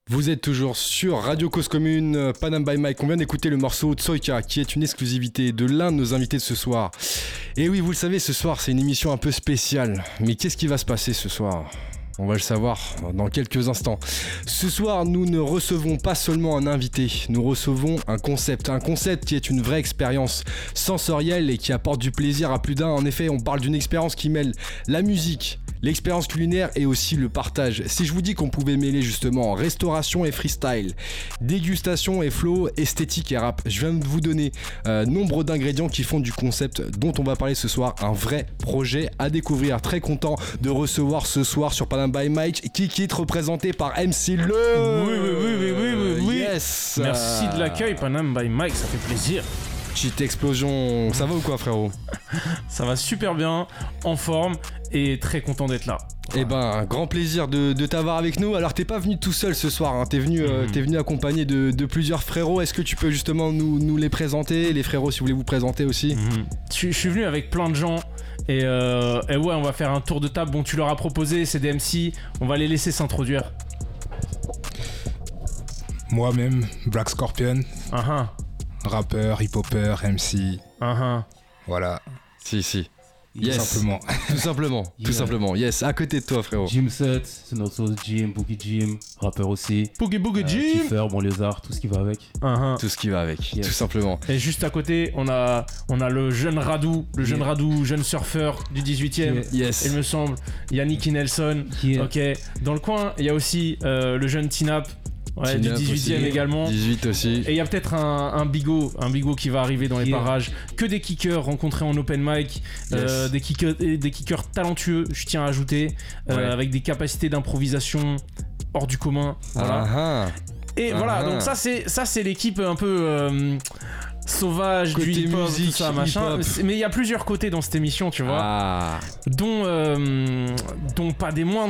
Vous êtes toujours sur Radio Cause Commune, Panam by Mike. On vient d'écouter le morceau Tsoika, qui est une exclusivité de l'un de nos invités de ce soir. Et oui, vous le savez, ce soir, c'est une émission un peu spéciale. Mais qu'est-ce qui va se passer ce soir ? On va le savoir dans quelques instants. Ce soir, nous ne recevons pas seulement un invité, nous recevons un concept qui est une vraie expérience sensorielle et qui apporte du plaisir à plus d'un. En effet, on parle d'une expérience qui mêle la musique, l'expérience culinaire et aussi le partage. Si je vous dis qu'on pouvait mêler justement restauration et freestyle, dégustation et flow, esthétique et rap, je viens de vous donner nombre d'ingrédients qui font du concept dont on va parler ce soir un vrai projet à découvrir. Très content de recevoir ce soir sur Panam by Mike Kikit, représenté par MC Le. Oui. Yes. Merci de l'accueil, Panam by Mike, ça fait plaisir. Petite explosion, ça va ou quoi frérot ? Ça va super bien, en forme et très content d'être là. Eh ben, un grand plaisir de t'avoir avec nous. Alors, t'es pas venu tout seul ce soir, hein. T'es venu accompagné de plusieurs frérots. Est-ce que tu peux justement nous les présenter, les frérots, si vous voulez vous présenter aussi ? Je suis venu avec plein de gens et ouais, on va faire un tour de table. Bon, tu leur as proposé, c'est des MC, on va les laisser s'introduire. Moi-même, Black Scorpion, rappeur, hip-hopper, MC, voilà. Si. Yes. Tout simplement. Yes, à côté de toi, frérot. Jim Sut, c'est notre sauce Jim, Boogie Jim, rappeur aussi. Boogie Jim. Kiffer, bon lézard, tout ce qui va avec. Tout ce qui va avec, Yes. tout simplement. Et juste à côté, on a le jeune Radou, jeune surfeur du 18ème. Yes. Il me semble, Yannick Nelson. Ok. Dans le coin, il y a aussi le jeune Tinap. Ouais, du 18ème aussi, également. 18 aussi. Et il y a peut-être un bigot qui va arriver dans les parages. Que des kickers rencontrés en open mic, Yes. des kickers talentueux, je tiens à ajouter, avec des capacités d'improvisation hors du commun. Voilà. Et voilà, donc ça c'est l'équipe un peu sauvage côté du hip-hop, musique, tout ça, machin. Mais il y a plusieurs côtés dans cette émission, tu vois, dont pas des moindres.